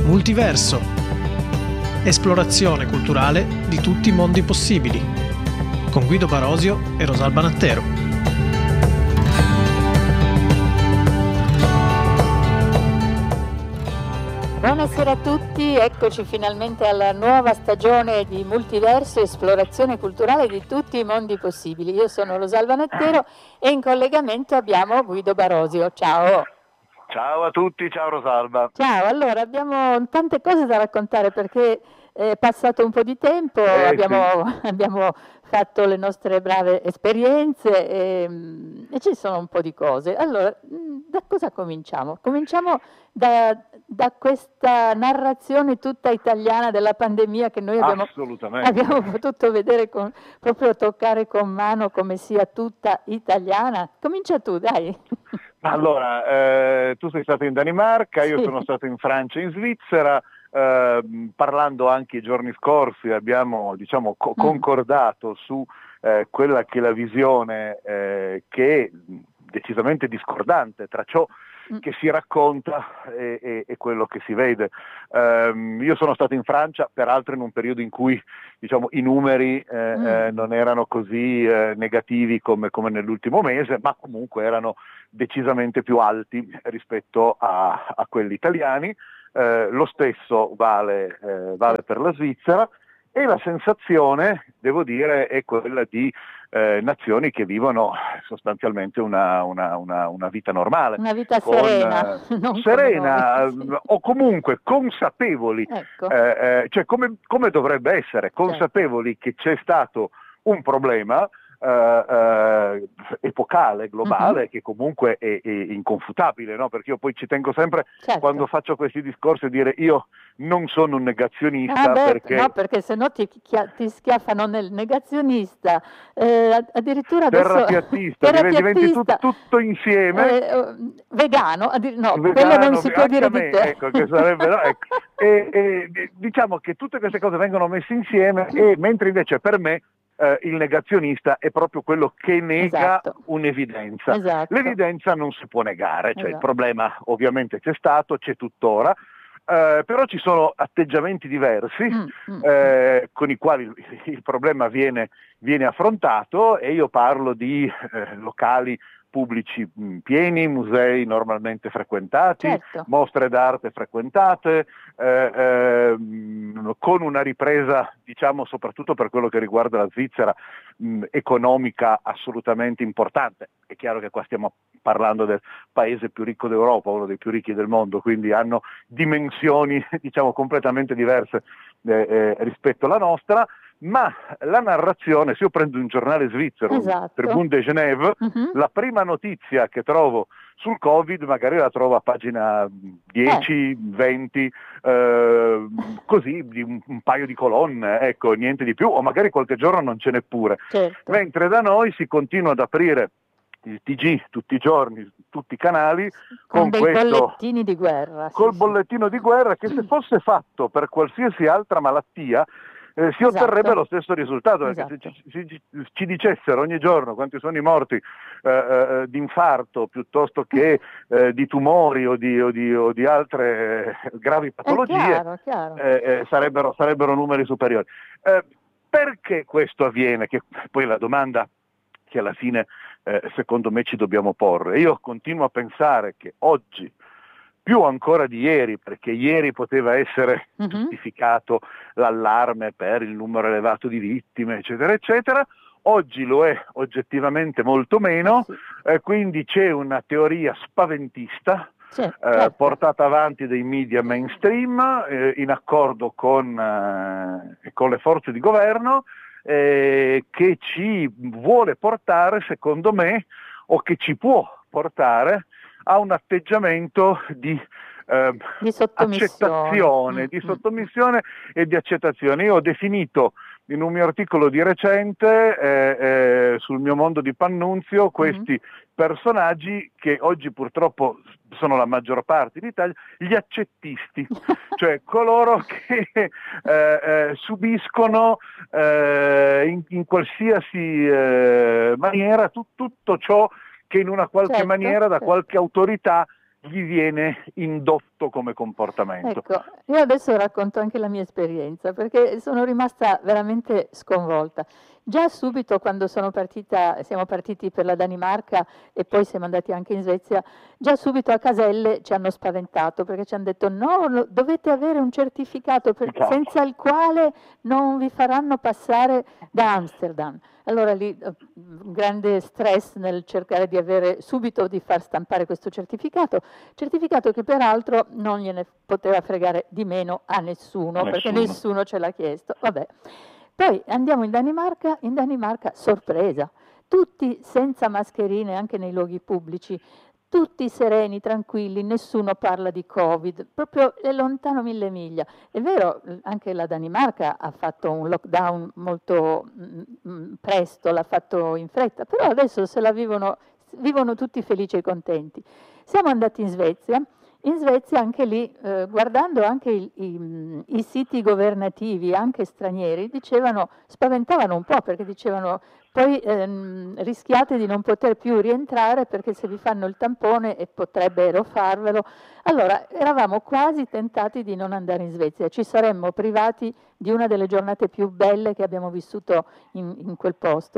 Multiverso. Esplorazione culturale di tutti i mondi possibili. Con Guido Barosio e Rosalba Nattero. Buonasera a tutti, eccoci finalmente alla nuova stagione di Multiverso, esplorazione culturale di tutti i mondi possibili. Io sono Rosalba Nattero e in collegamento abbiamo Guido Barosio. Ciao! Ciao a tutti, ciao Rosalba. Ciao, allora abbiamo tante cose da raccontare perché è passato un po' di tempo, abbiamo fatto le nostre brave esperienze e ci sono un po' di cose. Allora, da cosa cominciamo? Cominciamo da questa narrazione tutta italiana della pandemia che noi abbiamo potuto vedere, proprio toccare con mano come sia tutta italiana. Comincia tu, dai. Allora, tu sei stato in Danimarca, io sono stato in Francia e in Svizzera. Parlando anche i giorni scorsi abbiamo concordato su quella che è la visione che è decisamente discordante tra ciò che si racconta e quello che si vede. Io sono stato in Francia, peraltro in un periodo in cui i numeri non erano così negativi come nell'ultimo mese, ma comunque erano decisamente più alti rispetto a quelli italiani. Lo stesso vale per la Svizzera, e la sensazione, devo dire, è quella di nazioni che vivono sostanzialmente una vita normale. Una vita serena. Serena o comunque consapevoli, ecco. Cioè come dovrebbe essere, consapevoli che c'è stato un problema epocale, globale, che comunque è inconfutabile, no? Perché io poi ci tengo sempre, quando faccio questi discorsi, a dire io non sono un negazionista, perché se no ti schiaffano nel negazionista, addirittura terapiattista, diventi tutto insieme, vegano, quello non si può dire di te. Ecco, che sarebbe, no? Ecco. E diciamo che tutte queste cose vengono messe insieme, e mentre invece per me il negazionista è proprio quello che nega un'evidenza. L'evidenza non si può negare, cioè il problema ovviamente c'è stato, c'è tuttora, però ci sono atteggiamenti diversi con i quali il problema viene affrontato, e io parlo di locali pubblici pieni, musei normalmente frequentati, mostre d'arte frequentate, con una ripresa, soprattutto per quello che riguarda la Svizzera, economica assolutamente importante. È chiaro che qua stiamo parlando del paese più ricco d'Europa, uno dei più ricchi del mondo, quindi hanno dimensioni completamente diverse rispetto alla nostra. Ma la narrazione, se io prendo un giornale svizzero, Tribune de Genève, la prima notizia che trovo sul Covid magari la trovo a pagina 10, 20, così, di un paio di colonne, ecco, niente di più, o magari qualche giorno non ce n'è pure. Mentre da noi si continua ad aprire il TG tutti i giorni, tutti i canali, con dei bollettini di guerra. Col bollettino di guerra, che se fosse fatto per qualsiasi altra malattia si otterrebbe lo stesso risultato, perché se ci dicessero ogni giorno quanti sono i morti di infarto piuttosto che di tumori o di altre gravi patologie, chiaro. Sarebbero numeri superiori. Perché questo avviene? Che poi è la domanda che alla fine secondo me ci dobbiamo porre. Io continuo a pensare che oggi, più ancora di ieri, perché ieri poteva essere giustificato l'allarme per il numero elevato di vittime, eccetera, eccetera, oggi lo è oggettivamente molto meno, quindi c'è una teoria spaventista portata avanti dai media mainstream, in accordo con le forze di governo, che ci vuole portare, secondo me, o che ci può portare a un atteggiamento di accettazione, di sottomissione e di accettazione. Io ho definito in un mio articolo di recente sul mio mondo di Pannunzio questi personaggi, che oggi purtroppo sono la maggior parte in Italia, gli accettisti, cioè coloro che subiscono in qualsiasi maniera tutto ciò che in una qualche maniera da qualche autorità gli viene indotto come comportamento. Ecco, io adesso racconto anche la mia esperienza, perché sono rimasta veramente sconvolta. Già subito quando siamo partiti per la Danimarca e poi siamo andati anche in Svezia, già subito a Caselle ci hanno spaventato, perché ci hanno detto no, dovete avere un certificato senza il quale non vi faranno passare da Amsterdam. Allora lì un grande stress nel cercare di far stampare questo certificato che peraltro non gliene poteva fregare di meno a nessuno. Perché nessuno ce l'ha chiesto. Vabbè. Poi andiamo in Danimarca sorpresa, tutti senza mascherine anche nei luoghi pubblici, tutti sereni, tranquilli, nessuno parla di Covid, proprio è lontano 1000 miglia. È vero, anche la Danimarca ha fatto un lockdown molto presto, l'ha fatto in fretta, però adesso se la vivono tutti felici e contenti. Siamo andati in Svezia anche lì, guardando anche i siti governativi, anche stranieri, spaventavano un po', perché dicevano poi rischiate di non poter più rientrare perché se vi fanno il tampone e potrebbero farvelo. Allora eravamo quasi tentati di non andare in Svezia, ci saremmo privati di una delle giornate più belle che abbiamo vissuto in quei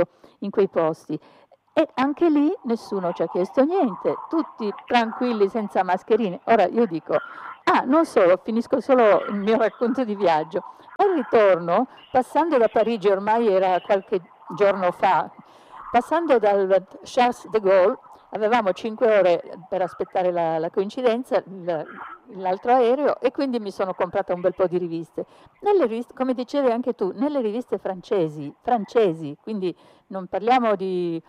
posti. E anche lì nessuno ci ha chiesto niente, tutti tranquilli senza mascherine. Ora io dico, non solo, finisco solo il mio racconto di viaggio. Al ritorno, passando da Parigi, ormai era qualche giorno fa, passando dal Charles de Gaulle, avevamo 5 ore per aspettare la coincidenza, l'altro aereo, e quindi mi sono comprata un bel po' di riviste. Nelle riviste, come dicevi anche tu, nelle riviste francesi, quindi non parliamo di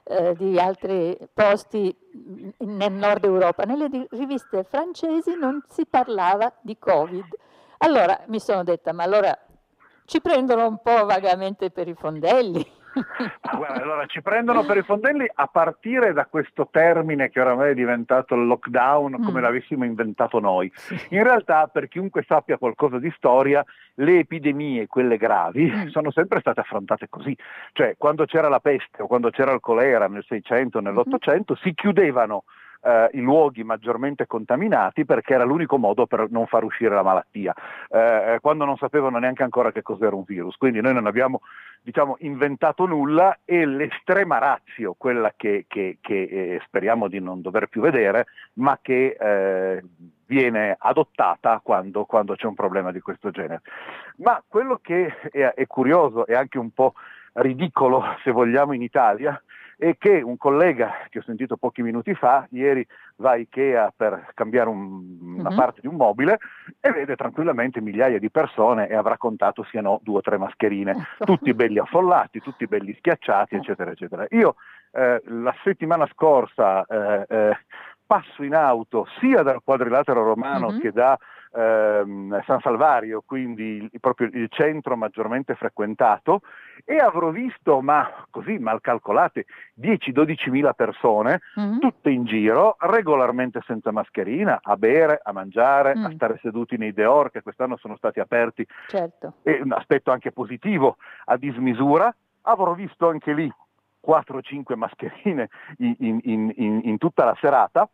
altri posti nel nord Europa, nelle riviste francesi non si parlava di Covid. Allora mi sono detta, ma allora ci prendono un po' vagamente per i fondelli. Guarda, allora ci prendono per i fondelli a partire da questo termine che oramai è diventato il lockdown, come l'avessimo inventato noi. In realtà, per chiunque sappia qualcosa di storia, le epidemie, quelle gravi, sono sempre state affrontate così. Cioè, quando c'era la peste o quando c'era il colera nel 600, nell'800, si chiudevano i luoghi maggiormente contaminati perché era l'unico modo per non far uscire la malattia, quando non sapevano neanche ancora che cos'era un virus. Quindi noi non abbiamo, inventato nulla, e l'estrema ratio, quella che speriamo di non dover più vedere, ma che viene adottata quando c'è un problema di questo genere. Ma quello che è curioso e anche un po' ridicolo, se vogliamo, in Italia, e che un collega che ho sentito pochi minuti fa, ieri va a Ikea per cambiare una parte di un mobile e vede tranquillamente migliaia di persone e avrà contato siano 2 o 3 mascherine, tutti belli affollati, tutti belli schiacciati, eccetera, eccetera. Io la settimana scorsa passo in auto sia dal Quadrilatero Romano che da San Salvario, quindi proprio il centro maggiormente frequentato, e avrò visto, ma così mal calcolate, 10-12 mila persone, tutte in giro, regolarmente senza mascherina, a bere, a mangiare, a stare seduti nei dehors, che quest'anno sono stati aperti, e un aspetto anche positivo, a dismisura. Avrò visto anche lì 4-5 mascherine in tutta la serata,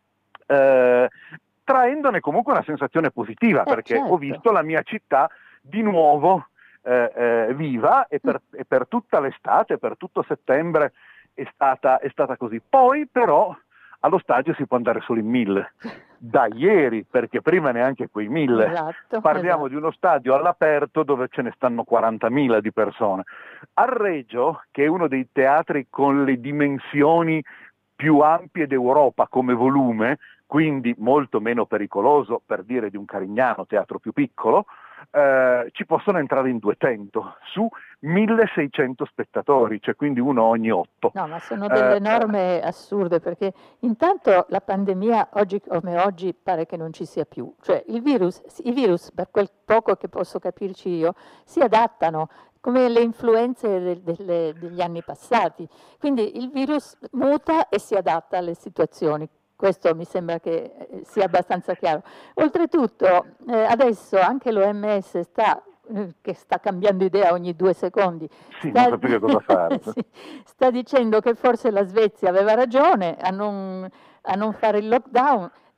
traendone comunque una sensazione positiva, perché ho visto la mia città di nuovo viva, e per tutta l'estate, per tutto settembre è stata così. Poi però allo stadio si può andare solo in 1000, da ieri, perché prima neanche quei 1000. Parliamo di uno stadio all'aperto dove ce ne stanno 40.000 di persone. A Reggio, che è uno dei teatri con le dimensioni più ampie d'Europa come volume, quindi molto meno pericoloso, per dire, di un Carignano, teatro più piccolo, ci possono entrare in 200 su 1600 spettatori, cioè quindi uno ogni 8. No, ma sono delle norme assurde, perché intanto la pandemia oggi come oggi pare che non ci sia più, cioè i virus, per quel poco che posso capirci io, si adattano come le influenze degli anni passati, quindi il virus muta e si adatta alle situazioni. Questo mi sembra che sia abbastanza chiaro. Oltretutto adesso anche l'OMS che sta cambiando idea ogni 2 secondi, non so più che cosa fare. sta dicendo che forse la Svezia aveva ragione a non fare il lockdown,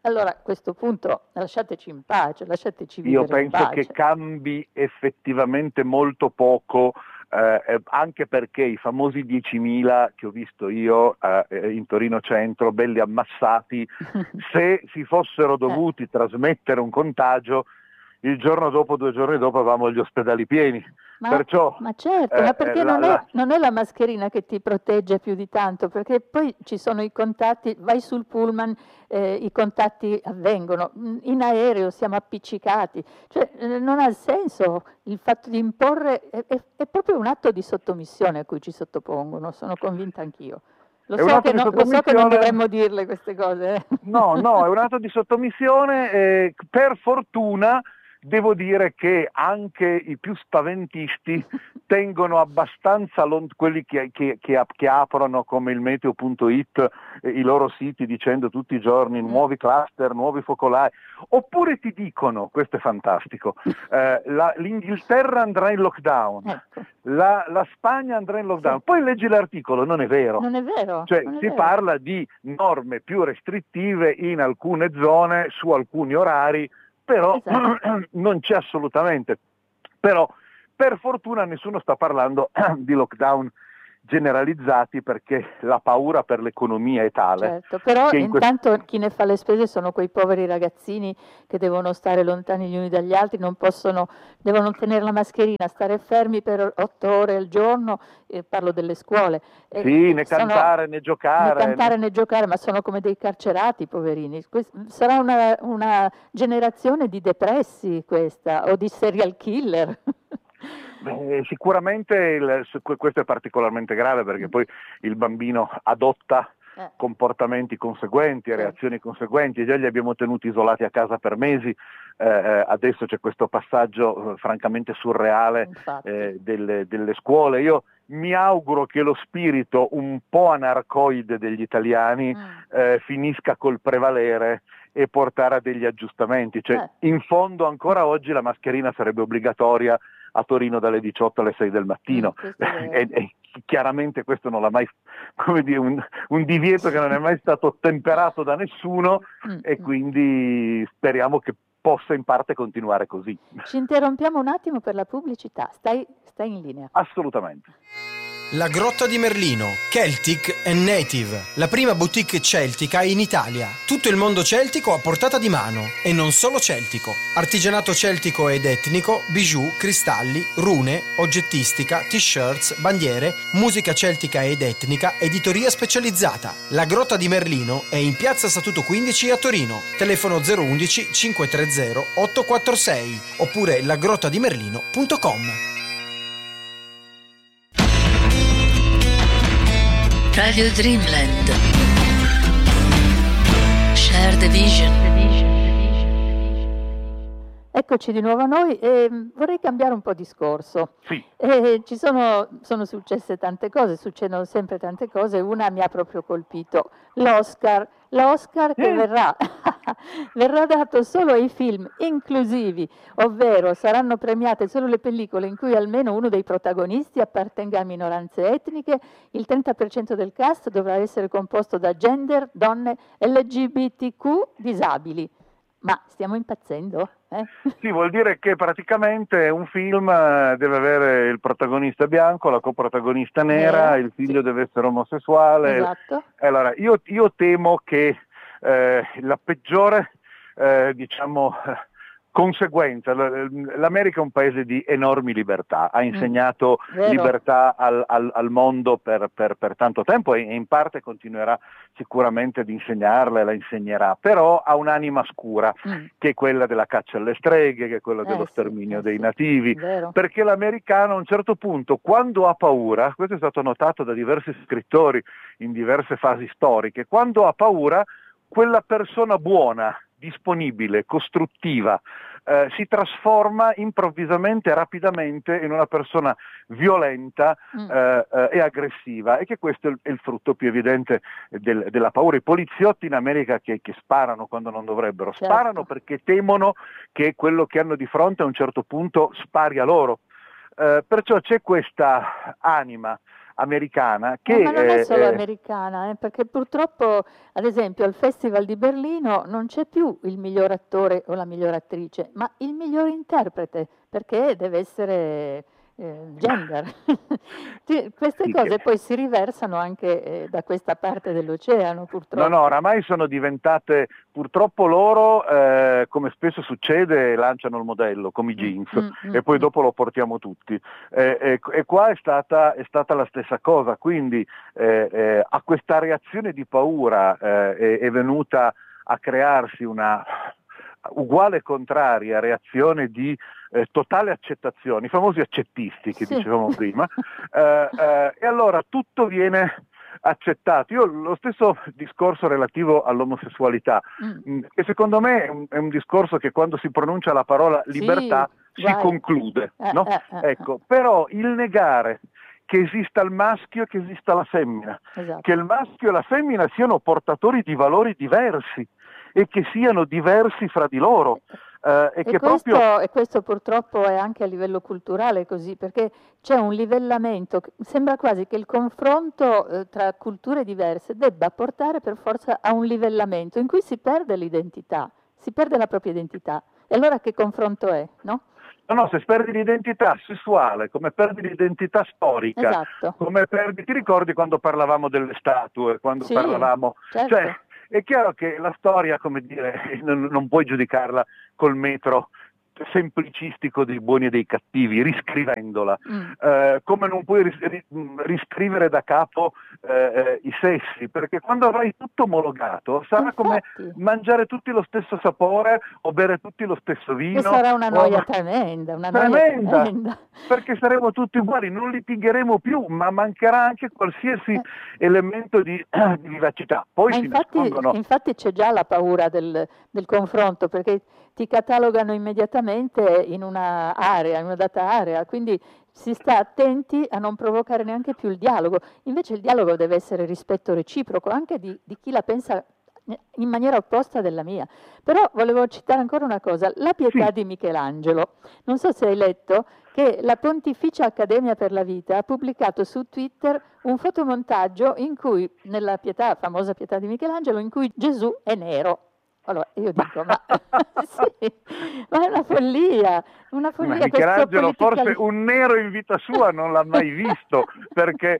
Allora, a questo punto lasciateci in pace, lasciateci vivere Io penso in pace. che cambi effettivamente molto poco, anche perché i famosi 10.000 che ho visto io in Torino Centro, belli ammassati, se si fossero dovuti trasmettere un contagio, il giorno dopo, 2 giorni dopo, avevamo gli ospedali pieni. Perciò, ma certo, ma perché non è la mascherina che ti protegge più di tanto, perché poi ci sono i contatti, vai sul pullman, i contatti avvengono, in aereo siamo appiccicati, cioè non ha senso il fatto di imporre, è proprio un atto di sottomissione a cui ci sottopongono, sono convinta anch'io. Lo so che non dovremmo dirle queste cose. No, è un atto di sottomissione, per fortuna. Devo dire che anche i più spaventisti tengono abbastanza quelli che aprono come il meteo.it i loro siti dicendo tutti i giorni nuovi cluster, nuovi focolai, oppure ti dicono, questo è fantastico, l'Inghilterra andrà in lockdown, ecco. la Spagna andrà in lockdown, sì. Poi leggi l'articolo, non è vero. Non è vero. Cioè non è si vero. parla di norme più restrittive in alcune zone, su alcuni orari, però esatto. Non c'è assolutamente. Però per fortuna nessuno sta parlando di lockdown generalizzati, perché la paura per l'economia è tale. Certo, però intanto chi ne fa le spese sono quei poveri ragazzini che devono stare lontani gli uni dagli altri, devono tenere la mascherina, stare fermi per 8 ore al giorno, parlo delle scuole. Sì, né cantare né giocare. Ma sono come dei carcerati, poverini. Sarà una generazione di depressi questa, o di serial killer. Sicuramente questo è particolarmente grave, perché poi il bambino adotta comportamenti conseguenti, reazioni conseguenti, e già li abbiamo tenuti isolati a casa per mesi, adesso c'è questo passaggio francamente surreale delle scuole. Io mi auguro che lo spirito un po' anarcoide degli italiani finisca col prevalere e portare a degli aggiustamenti, cioè in fondo ancora oggi la mascherina sarebbe obbligatoria a Torino dalle 18 alle 6 del mattino, e chiaramente questo non l'ha mai, come dire, un divieto che non è mai stato ottemperato da nessuno, e quindi speriamo che possa in parte continuare così. Ci interrompiamo un attimo per la pubblicità, stai in linea. Assolutamente. La Grotta di Merlino, Celtic and Native, la prima boutique celtica in Italia. Tutto il mondo celtico a portata di mano, e non solo celtico. Artigianato celtico ed etnico, bijou, cristalli, rune, oggettistica, t-shirts, bandiere, musica celtica ed etnica, editoria specializzata. La Grotta di Merlino è in piazza Statuto 15 a Torino. Telefono 011 530 846 oppure lagrottadimerlino.com. Radio Dreamland. Share the vision. Eccoci di nuovo a noi, e vorrei cambiare un po' discorso. Sì. Sono successe tante cose, succedono sempre tante cose, una mi ha proprio colpito, l'Oscar che verrà dato solo ai film inclusivi, ovvero saranno premiate solo le pellicole in cui almeno uno dei protagonisti appartenga a minoranze etniche, il 30% del cast dovrà essere composto da gender, donne, LGBTQ, disabili. Ma stiamo impazzendo? Sì, vuol dire che praticamente un film deve avere il protagonista bianco, la coprotagonista nera, il figlio deve essere omosessuale. Esatto. Allora, io temo che la peggiore, conseguenza, l'America è un paese di enormi libertà, ha insegnato libertà al mondo per tanto tempo, e in parte continuerà sicuramente ad insegnarla, e la insegnerà, però ha un'anima scura, che è quella della caccia alle streghe, che è quella dello sterminio dei nativi, perché l'americano a un certo punto, quando ha paura, questo è stato notato da diversi scrittori in diverse fasi storiche, quando ha paura, quella persona buona, disponibile, costruttiva, si trasforma improvvisamente, rapidamente, in una persona violenta e aggressiva, e che questo è il frutto più evidente della paura. I poliziotti in America che sparano quando non dovrebbero, sparano perché temono che quello che hanno di fronte a un certo punto spari a loro. Perciò c'è questa anima americana che... Ma non è solo americana, perché purtroppo, ad esempio, al Festival di Berlino non c'è più il miglior attore o la miglior attrice, ma il miglior interprete, perché deve essere gender. Queste cose poi si riversano anche da questa parte dell'oceano, purtroppo. No, oramai sono diventate, purtroppo loro, come spesso succede, lanciano il modello, come i jeans, e poi dopo lo portiamo tutti. E qua è stata la stessa cosa, quindi a questa reazione di paura è venuta a crearsi una uguale e contraria reazione di totale accettazione, i famosi accettisti che dicevamo prima, e allora tutto viene accettato. Io lo stesso discorso relativo all'omosessualità, che secondo me è un discorso che quando si pronuncia la parola libertà si conclude, no? Ecco, però il negare che esista il maschio e che esista la femmina, che il maschio e la femmina siano portatori di valori diversi e che siano diversi fra di loro. E questo purtroppo è anche a livello culturale così, perché c'è un livellamento, sembra quasi che il confronto tra culture diverse debba portare per forza a un livellamento in cui si perde l'identità, si perde la propria identità. E allora che confronto è, no? No, se perdi l'identità sessuale, come perdi l'identità storica, come perdi, ti ricordi quando parlavamo delle statue, quando parlavamo... Certo. Cioè, è chiaro che la storia, come dire, non puoi giudicarla col metro semplicistico dei buoni e dei cattivi, riscrivendola, come non puoi riscrivere da capo i sessi, perché quando avrai tutto omologato sarà come mangiare tutti lo stesso sapore o bere tutti lo stesso vino. E sarà una noia tremenda, tremenda, perché saremo tutti uguali, non litigheremo più, ma mancherà anche qualsiasi elemento di vivacità. Poi infatti c'è già la paura del confronto, perché ti catalogano immediatamente in una data area, quindi si sta attenti a non provocare neanche più il dialogo. Invece il dialogo deve essere rispetto reciproco, anche di chi la pensa in maniera opposta della mia. Però volevo citare ancora una cosa, la Pietà di Michelangelo. Non so se hai letto che la Pontificia Accademia per la Vita ha pubblicato su Twitter un fotomontaggio in cui, nella famosa Pietà di Michelangelo, in cui Gesù è nero. Allora io dico, ma è una follia, Michelangelo forse un nero in vita sua non l'ha mai visto, perché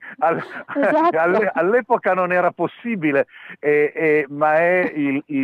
all'epoca non era possibile, ma è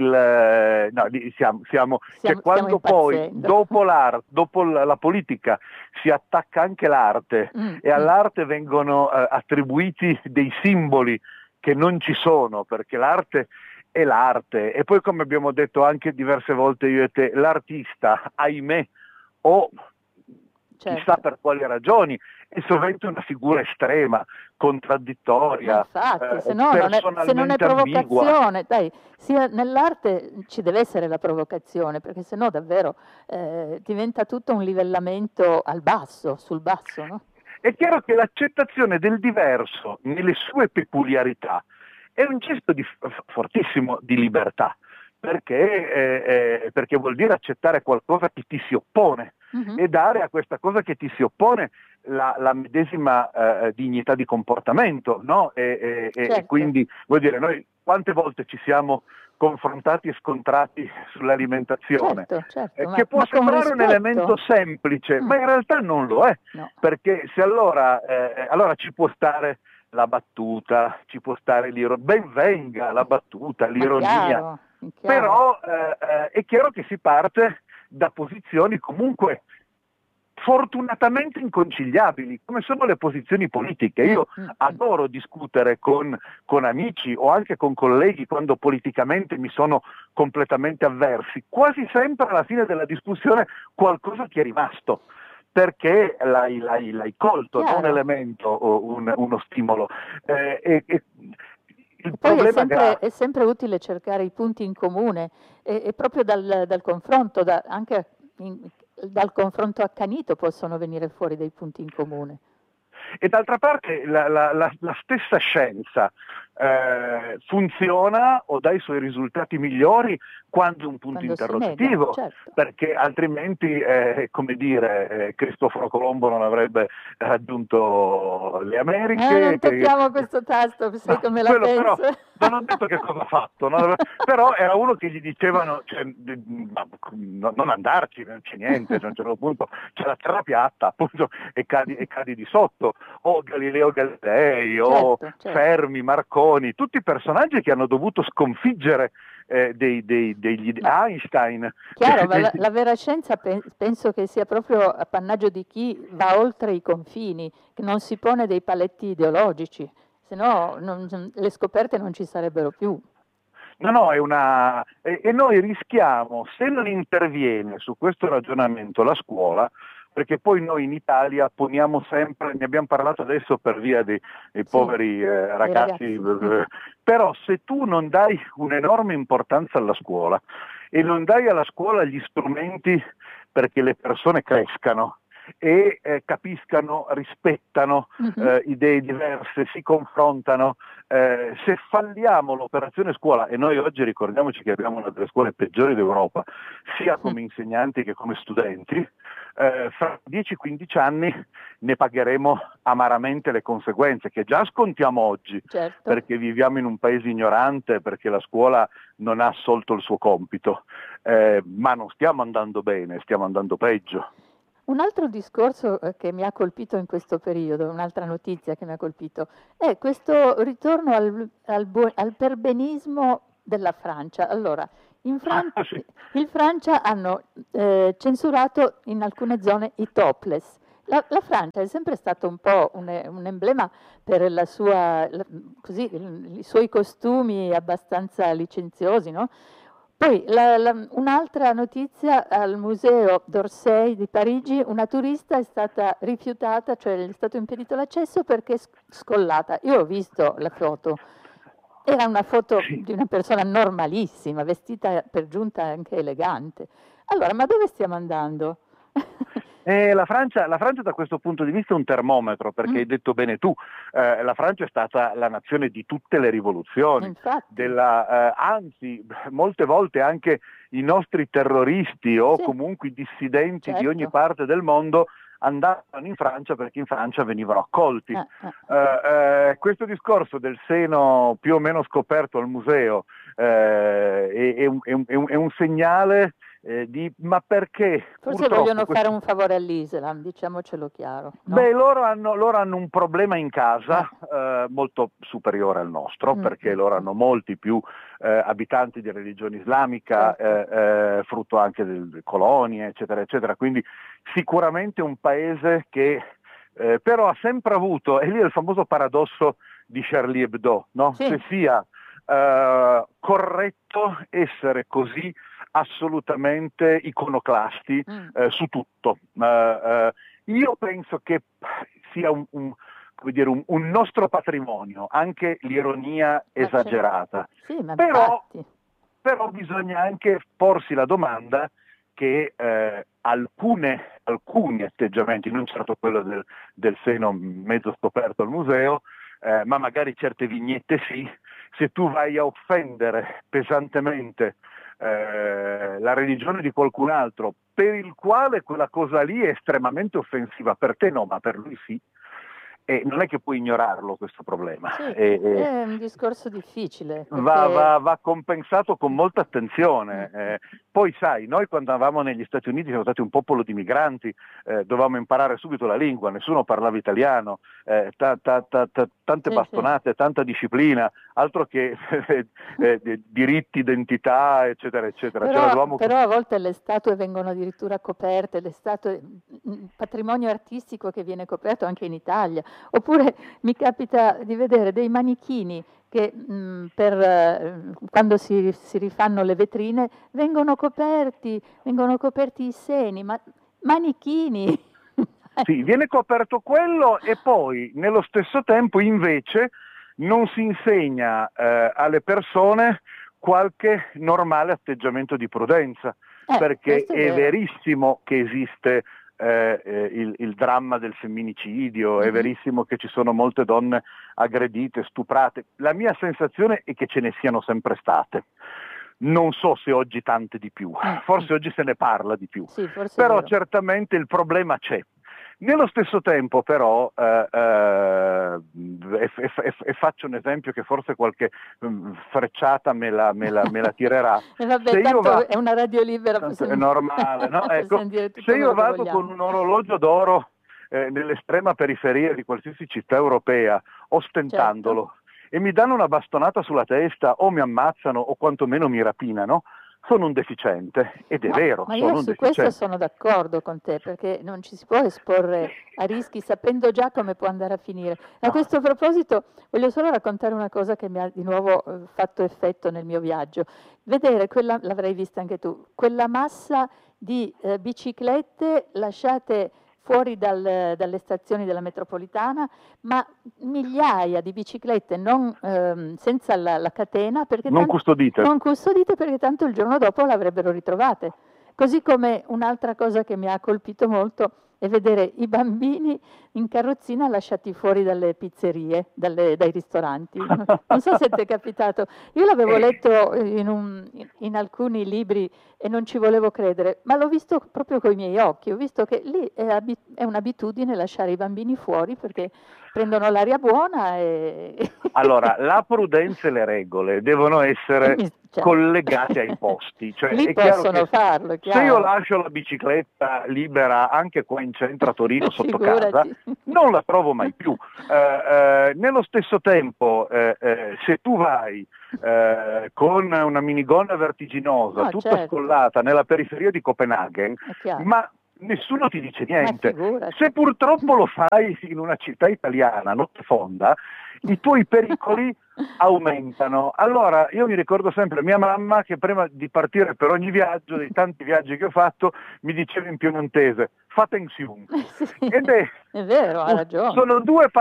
quando poi dopo la politica si attacca anche l'arte e all'arte vengono attribuiti dei simboli che non ci sono, perché l'arte è l'arte, e poi, come abbiamo detto anche diverse volte io e te, l'artista, ahimè, o chissà per quali ragioni, è sovente una figura estrema, contraddittoria, infatti, se non è provocazione, dai, sia nell'arte ci deve essere la provocazione, perché sennò davvero diventa tutto un livellamento sul basso, no? È chiaro che l'accettazione del diverso nelle sue peculiarità è un gesto fortissimo di libertà, perché vuol dire accettare qualcosa che ti si oppone e dare a questa cosa che ti si oppone la medesima dignità di comportamento, no? E quindi, vuol dire, noi quante volte ci siamo confrontati e scontrati sull'alimentazione, che può sembrare un elemento semplice, ma in realtà non lo è, perché se allora ci può stare la battuta, ci può stare l'ironia, ben venga la battuta, l'ironia, però è chiaro che si parte da posizioni comunque fortunatamente inconciliabili, come sono le posizioni politiche. Io adoro discutere con amici o anche con colleghi quando politicamente mi sono completamente avversi, quasi sempre alla fine della discussione qualcosa ti è rimasto, perché l'hai colto, non un elemento o uno stimolo. Poi è sempre utile cercare i punti in comune e proprio dal confronto, anche dal confronto accanito possono venire fuori dei punti in comune. E d'altra parte la stessa scienza funziona o dà i suoi risultati migliori quando è un punto interrogativo, certo. Perché altrimenti, come dire, Cristoforo Colombo non avrebbe raggiunto le Americhe. Non tocchiamo questo tasto, sai come la penso. Però, non ho detto che cosa ha fatto, no? Però era uno che gli dicevano, cioè, non andarci, non c'è niente, a un certo punto c'è la terra piatta, appunto, e cadi di sotto, o Galileo Galilei, o certo. Fermi, Marconi, tutti personaggi che hanno dovuto sconfiggere degli Einstein. Chiaro, ma la vera scienza penso che sia proprio appannaggio di chi va oltre i confini, che non si pone dei paletti ideologici, se no le scoperte non ci sarebbero più. No, e noi rischiamo, se non interviene su questo ragionamento la scuola, perché poi noi in Italia poniamo sempre, ne abbiamo parlato adesso per via dei poveri ragazzi, però se tu non dai un'enorme importanza alla scuola e non dai alla scuola gli strumenti perché le persone crescano e capiscano, rispettano idee diverse, si confrontano, se falliamo l'operazione scuola, e noi oggi ricordiamoci che abbiamo una delle scuole peggiori d'Europa, sia come insegnanti che come studenti, fra 10-15 anni ne pagheremo amaramente le conseguenze, che già scontiamo oggi, certo. Perché viviamo in un paese ignorante, perché la scuola non ha assolto il suo compito, ma non stiamo andando bene, stiamo andando peggio. Un altro discorso che mi ha colpito in questo periodo, un'altra notizia che mi ha colpito, è questo ritorno al perbenismo della Francia. Allora, in Francia hanno censurato in alcune zone i topless. La Francia è sempre stato un po' un emblema per i suoi costumi abbastanza licenziosi, no? Poi un'altra notizia: al museo d'Orsay di Parigi una turista è stata rifiutata, cioè è stato impedito l'accesso perché scollata. Io ho visto la foto, era una foto di una persona normalissima, vestita per giunta anche elegante. Allora, ma dove stiamo andando? La Francia da questo punto di vista è un termometro, perché hai detto bene tu, la Francia è stata la nazione di tutte le rivoluzioni, anzi molte volte anche i nostri terroristi o comunque i dissidenti di ogni parte del mondo andavano in Francia perché in Francia venivano accolti. Questo discorso del seno più o meno scoperto al museo è un segnale ma perché? Forse vogliono fare un favore all'Islam, diciamocelo chiaro. No? Beh, loro hanno un problema in casa molto superiore al nostro, perché loro hanno molti più abitanti di religione islamica, frutto anche delle colonie, eccetera, eccetera. Quindi sicuramente un paese che però ha sempre avuto, e lì è il famoso paradosso di Charlie Hebdo, no? Sì. Se sia corretto essere così assolutamente iconoclasti su tutto. Io penso che sia un nostro patrimonio, anche l'ironia esagerata. Sì, ma però bisogna anche porsi la domanda che alcuni atteggiamenti, non certo quello del seno mezzo scoperto al museo, ma magari certe vignette sì, se tu vai a offendere pesantemente la religione di qualcun altro, per il quale quella cosa lì è estremamente offensiva, per te no, ma per lui sì, e non è che puoi ignorarlo questo problema. Sì, è un discorso difficile. Perché... Va compensato con molta attenzione. Poi sai, noi quando andavamo negli Stati Uniti siamo stati un popolo di migranti, dovevamo imparare subito la lingua, nessuno parlava italiano, tante bastonate, tanta disciplina, altro che diritti, identità, eccetera, eccetera. Però a volte le statue vengono addirittura coperte, patrimonio artistico che viene coperto anche in Italia. Oppure mi capita di vedere dei manichini che quando si rifanno le vetrine vengono coperti i seni, ma manichini. Sì, viene coperto quello e poi nello stesso tempo invece non si insegna alle persone qualche normale atteggiamento di prudenza, perché è verissimo che esiste il dramma del femminicidio, è verissimo che ci sono molte donne aggredite, stuprate. La mia sensazione è che ce ne siano sempre state. Non so se oggi tante di più, forse oggi se ne parla di più, sì, però certamente il problema c'è. Nello stesso tempo però, e faccio un esempio che forse qualche frecciata me la tirerà. Vabbè, tanto è una radio libera, è normale, no? Ecco, se io vado con un orologio d'oro nell'estrema periferia di qualsiasi città europea, ostentandolo, e mi danno una bastonata sulla testa, o mi ammazzano o quantomeno mi rapinano, sono un deficiente, ed è vero. Ma io su questo sono d'accordo con te, perché non ci si può esporre a rischi sapendo già come può andare a finire. A questo proposito voglio solo raccontare una cosa che mi ha di nuovo fatto effetto nel mio viaggio. Vedere quella, l'avrai vista anche tu, quella massa di biciclette lasciate fuori dalle stazioni della metropolitana, ma migliaia di biciclette senza la catena, perché non custodite perché tanto il giorno dopo l'avrebbero ritrovate. Così come un'altra cosa che mi ha colpito molto è vedere i bambini in carrozzina lasciati fuori dalle pizzerie, dai ristoranti. Non so se ti è capitato. Io l'avevo letto in alcuni libri e non ci volevo credere, ma l'ho visto proprio coi miei occhi. Ho visto che lì è un'abitudine lasciare i bambini fuori perché prendono l'aria buona Allora, la prudenza e le regole devono essere collegate ai posti. Cioè, lì possono farlo, è chiaro. Se io lascio la bicicletta libera anche qua in centro a Torino sotto casa, non la trovo mai più. Nello stesso tempo, se tu vai con una minigonna vertiginosa, tutta scollata nella periferia di Copenaghen, ma nessuno ti dice niente. Se purtroppo lo fai in una città italiana, notte fonda, i tuoi pericoli aumentano. Allora io mi ricordo sempre mia mamma che prima di partire per ogni viaggio, dei tanti viaggi che ho fatto, mi diceva in piemontese: fa attenzione. Ed è vero, ha ragione. Sono due